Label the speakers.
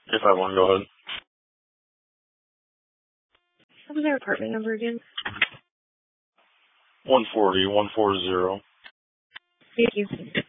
Speaker 1: If I want, go ahead.
Speaker 2: What was their apartment number again?
Speaker 1: 140.
Speaker 2: Thank you.